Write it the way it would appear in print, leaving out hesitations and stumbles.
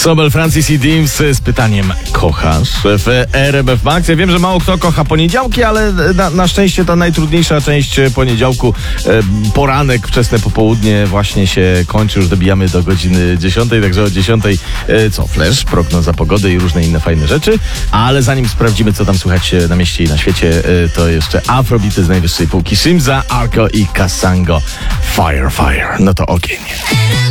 Sobel, Francis i Dims z pytaniem: kochasz w RMF Max? Ja wiem, że mało kto kocha poniedziałki, ale na szczęście ta najtrudniejsza część poniedziałku, poranek, wczesne popołudnie właśnie się kończy. Już dobijamy do godziny 10, także o 10 flash, prognoza pogody i różne inne fajne rzeczy. Ale zanim sprawdzimy, co tam słychać na mieście i na świecie, to jeszcze afrobity z najwyższej półki. Shimza, Arko i Kasango. Fire, fire. No to ogień.